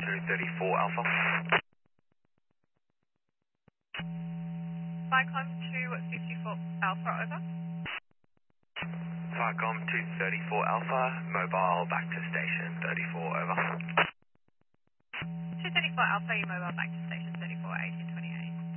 234 Alpha. Vicom 254 Alpha, over. Vicom 234 Alpha, mobile back to station 34, over. 234 Alpha, you mobile back to station 34, 18.